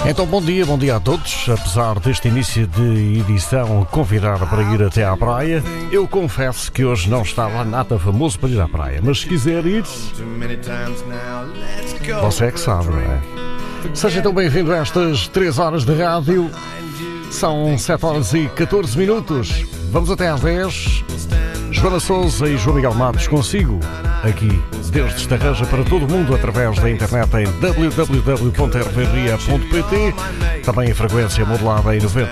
Então, bom dia a todos. Apesar deste início de edição convidar para ir até à praia, eu confesso que hoje não estava nada famoso para ir à praia, mas se quiser ir, você é que sabe, não é? Seja então bem-vindo a estas 3 horas de rádio. São 7 horas e 14 minutos. Vamos até às 10. Joana Sousa e João Miguel Matos consigo, aqui desde Estarreja para todo o mundo através da internet em www.rvria.pt, também em frequência modulada em 90.